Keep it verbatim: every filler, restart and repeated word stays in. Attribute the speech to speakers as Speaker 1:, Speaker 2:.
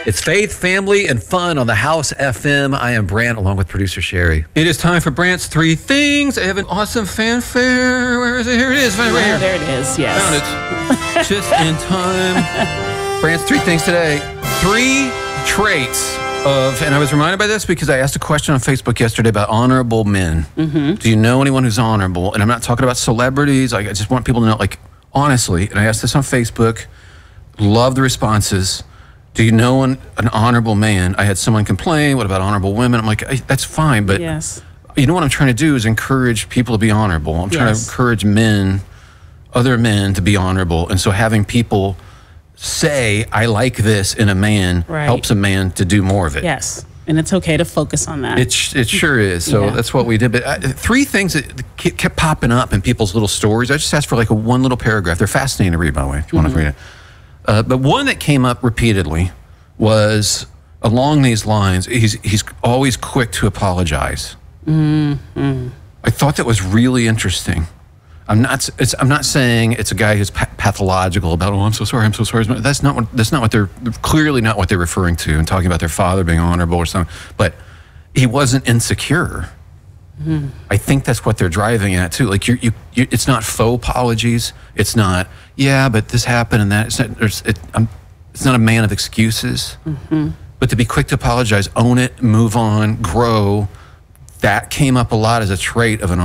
Speaker 1: It's faith, family, and fun on the House F M. I am Brant, along with producer Sherry.
Speaker 2: It is time for Brant's Three Things. I have an awesome fanfare. Where is it? Here it is. Right, right here.
Speaker 3: There it is, yes.
Speaker 2: Found it. Just in time. Brant's Three Things today. Three traits of, and I was reminded by this because I asked a question on Facebook yesterday about honorable men. Mm-hmm. Do you know anyone who's honorable? And I'm not talking about celebrities. Like, I just want people to know, like, honestly, and I asked this on Facebook, love the responses. Do you know an, an honorable man? I had someone complain, what about honorable women? I'm like, that's fine, but
Speaker 3: yes.
Speaker 2: You know what I'm trying to do is encourage people to be honorable. I'm trying
Speaker 3: yes.
Speaker 2: to encourage men, other men to be honorable. And so having people say, I like this in a man,
Speaker 3: right.
Speaker 2: helps a man to do more of it.
Speaker 3: Yes, and it's okay to focus on that.
Speaker 2: It, it sure is. So
Speaker 3: yeah.
Speaker 2: that's what we did. But uh, three things that kept popping up in people's little stories. I just asked for like a one little paragraph. They're fascinating to read, by the way, if you mm-hmm. want to read it. Uh, but one that came up repeatedly was along these lines. He's he's always quick to apologize.
Speaker 3: Mm-hmm.
Speaker 2: I thought that was really interesting. I'm not. It's, I'm not saying it's a guy who's pa pathological about. Oh, I'm so sorry. I'm so sorry. That's not what. That's not what they're clearly not what they're referring to and talking about their father being honorable or something. But he wasn't insecure. Mm. I think that's what they're driving at too. Like you, you, you it's not faux apologies. It's not. Yeah, but this happened and that. It's not. There's, it, I'm, it's not a man of excuses. Mm-hmm. But to be quick to apologize, own it, move on, grow. That came up a lot as a trait of an